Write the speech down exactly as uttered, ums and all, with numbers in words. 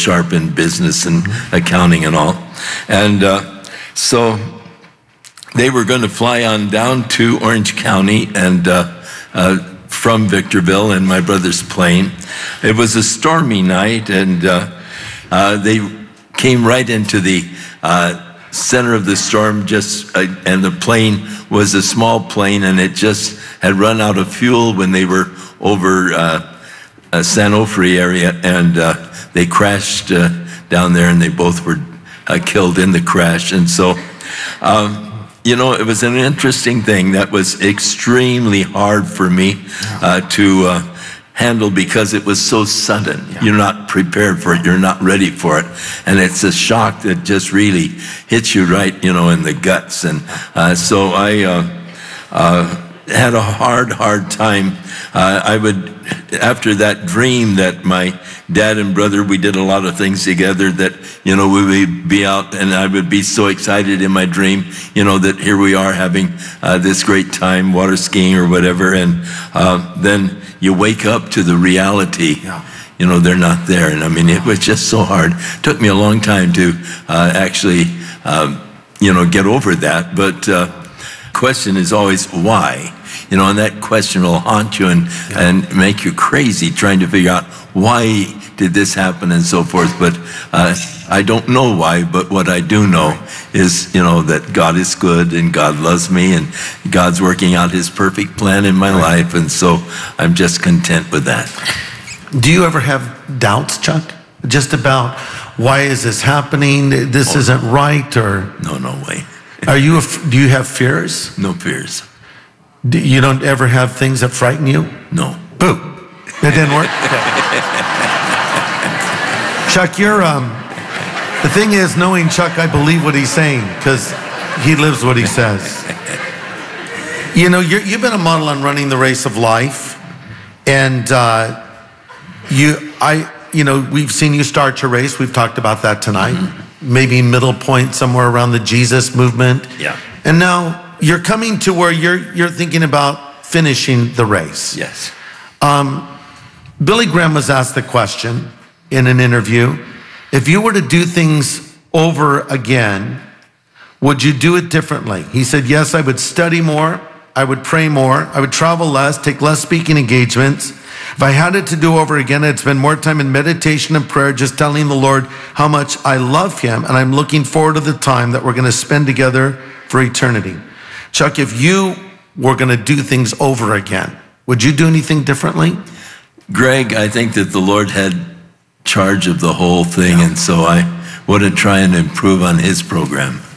sharp in business and accounting and all. And uh, so they were going to fly on down to Orange County and uh, uh, from Victorville in my brother's plane. It was a stormy night, and uh, uh, they came right into the uh, center of the storm, just uh, and the plane was a small plane, and it just had run out of fuel when they were over uh, uh, San Onofre area, and uh, they crashed uh, down there, and they both were uh, killed in the crash. And so um, you know, it was an interesting thing that was extremely hard for me uh, to uh, handle, because it was so sudden. Yeah. You're not prepared for it. You're not ready for it. And it's a shock that just really hits you right, you know, in the guts. And uh, so I uh, uh, had a hard, hard time. Uh, I would, after that dream that my dad and brother, we did a lot of things together, that, you know, we would be out and I would be so excited in my dream, you know, that here we are having uh, this great time, water skiing or whatever. And uh, then you wake up to the reality, yeah. you know, they're not there. And I mean, it was just so hard. It took me a long time to uh, actually, um, you know, get over that. But uh, question is always why? You know, and that question will haunt you and, yeah. and make you crazy trying to figure out why did this happen and so forth. But uh, I don't know why, but what I do know is, you know, that God is good and God loves me and God's working out his perfect plan in my right. life. And so I'm just content with that. Do you ever have doubts, Chuck? Just about why is this happening? This oh, isn't right, or? No, no way. Are you, do you have fears? No fears. Do you don't ever have things that frighten you? No. Boo. That didn't work? Chuck, you're, um, the thing is, knowing Chuck, I believe what he's saying, because he lives what he says. You know, you're, you've been a model on running the race of life, and uh, you, I, you know, we've seen you start your race. We've talked about that tonight. Mm-hmm. Maybe middle point somewhere around the Jesus movement. Yeah. And now you're coming to where you're you're thinking about finishing the race. Yes. Um, Billy Graham was asked the question in an interview, if you were to do things over again, would you do it differently? He said, yes, I would study more, I would pray more, I would travel less, take less speaking engagements. If I had it to do over again, I'd spend more time in meditation and prayer, just telling the Lord how much I love him, and I'm looking forward to the time that we're going to spend together for eternity. Chuck, if you were going to do things over again, would you do anything differently? Greg, I think that the Lord had charge of the whole thing, yeah. and so I wouldn't try and improve on his program.